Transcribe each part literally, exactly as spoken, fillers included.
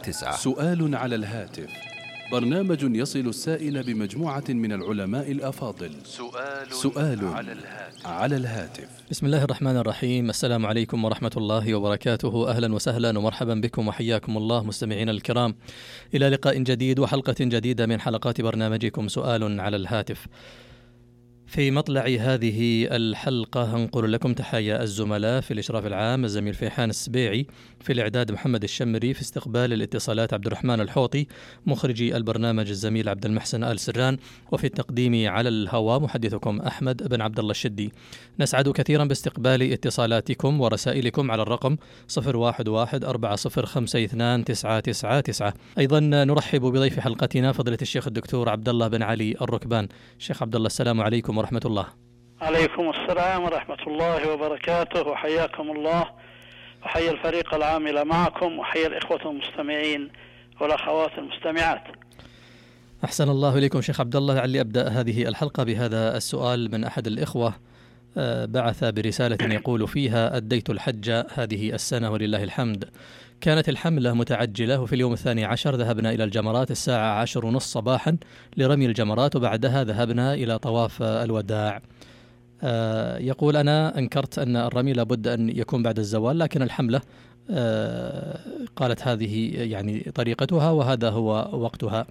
تسعة. سؤال على الهاتف، برنامج يصل السائل بمجموعة من العلماء الأفاضل. سؤال, سؤال على الهاتف. على الهاتف. بسم الله الرحمن الرحيم. السلام عليكم ورحمة الله وبركاته. أهلا وسهلا ومرحبا بكم وحياكم الله مستمعين الكرام إلى لقاء جديد وحلقة جديدة من حلقات برنامجكم سؤال على الهاتف. في مطلع هذه الحلقة أنقل لكم تحايا الزملاء في الإشراف العام الزميل فيحان السبيعي، في الإعداد محمد الشمري، في استقبال الاتصالات عبد الرحمن الحوطي، مخرجي البرنامج الزميل عبد المحسن آل سران، وفي التقديم على الهواء محدثكم أحمد بن عبد الله الشدي. نسعد كثيرا باستقبال اتصالاتكم ورسائلكم على الرقم صفر واحد واحد أربعة صفر خمسة اثنان تسعة تسعة تسعة. أيضا نرحب بضيف حلقتنا فضيلة الشيخ الدكتور عبد الله بن علي الركبان. شيخ عبد الله، السلام عليكم ورحمة الله. عليكم السلام ورحمة الله وبركاته، وحياكم الله، وحيا الفريق العامل معكم، وحيا الإخوة المستمعين والأخوات المستمعات. أحسن الله إليكم شيخ عبد الله. لعلي أبدأ هذه الحلقة بهذا السؤال من أحد الإخوة، بعث برسالة يقول فيها: أديت الحج هذه السنة ولله الحمد. كانت الحملة متعجلة، وفي اليوم الثاني عشر ذهبنا إلى الجمرات الساعة عشر ونص صباحا لرمي الجمرات، وبعدها ذهبنا إلى طواف الوداع. آه يقول: أنا أنكرت أن الرمي لابد أن يكون بعد الزوال، لكن الحملة آه قالت هذه يعني طريقتها وهذا هو وقتها.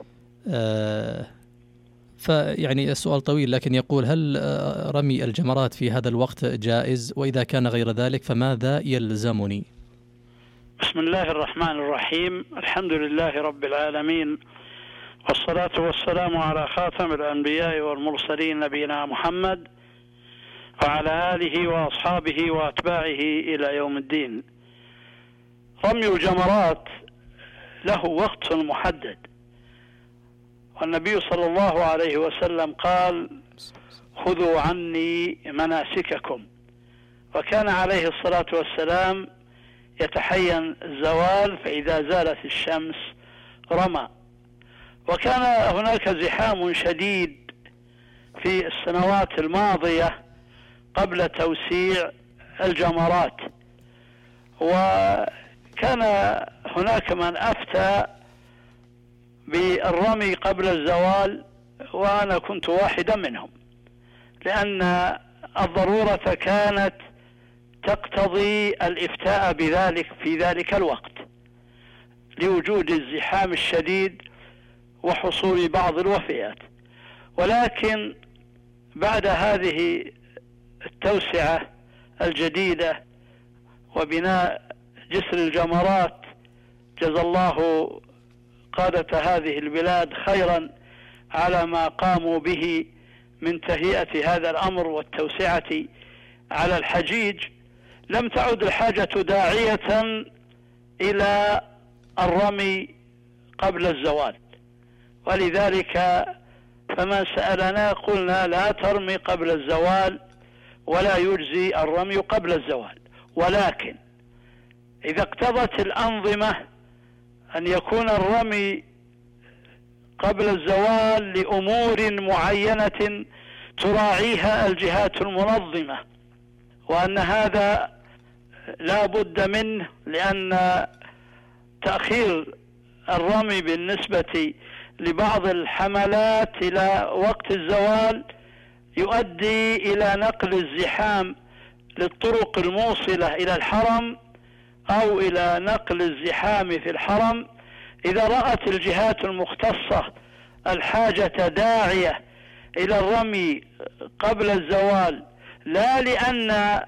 آه فيعني السؤال طويل، لكن يقول: هل رمي الجمرات في هذا الوقت جائز؟ وإذا كان غير ذلك فماذا يلزمني؟ بسم الله الرحمن الرحيم. الحمد لله رب العالمين، والصلاة والسلام على خاتم الأنبياء والمرسلين نبينا محمد وعلى آله وأصحابه وأتباعه إلى يوم الدين. رمي الجمرات له وقت محدد، والنبي صلى الله عليه وسلم قال: خذوا عني مناسككم. وكان عليه الصلاة والسلام يتحين الزوال، فإذا زالت الشمس رمى. وكان هناك زحام شديد في السنوات الماضية قبل توسيع الجمرات، وكان هناك من أفتى بالرمي قبل الزوال، وأنا كنت واحدا منهم، لأن الضرورة كانت تقتضي الإفتاء بذلك في ذلك الوقت لوجود الزحام الشديد وحصول بعض الوفيات. ولكن بعد هذه التوسعة الجديدة وبناء جسر الجمرات، جزا الله قادة هذه البلاد خيرا على ما قاموا به من تهيئة هذا الأمر والتوسعة على الحجيج، لم تعد الحاجة داعية إلى الرمي قبل الزوال. ولذلك فمن سألنا قلنا: لا ترمي قبل الزوال، ولا يجزي الرمي قبل الزوال. ولكن إذا اقتضت الأنظمة أن يكون الرمي قبل الزوال لأمور معينة تراعيها الجهات المنظمة، وأن هذا لا بد منه، لأن تأخير الرمي بالنسبة لبعض الحملات إلى وقت الزوال يؤدي إلى نقل الزحام للطرق الموصلة إلى الحرم، أو إلى نقل الزحام في الحرم. إذا رأت الجهات المختصة الحاجة داعية إلى الرمي قبل الزوال، لا لأن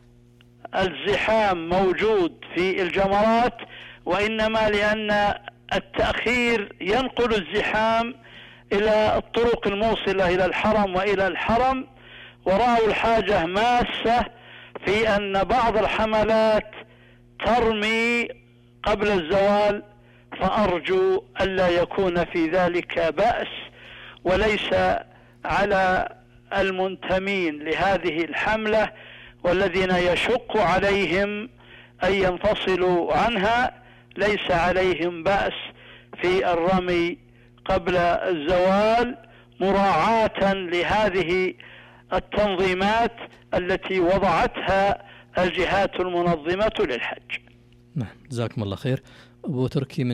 الزحام موجود في الجمرات، وإنما لأن التأخير ينقل الزحام إلى الطرق الموصلة إلى الحرم وإلى الحرم، ورأوا الحاجة ماسة في أن بعض الحملات ترمي قبل الزوال، فأرجو ألا يكون في ذلك بأس، وليس على المنتمين لهذه الحملة والذين يشق عليهم أن ينفصلوا عنها، ليس عليهم بأس في الرمي قبل الزوال، مراعاة لهذه التنظيمات التي وضعتها الجهات المنظمة للحج. نعم، جزاكم الله خير. أبو تركي من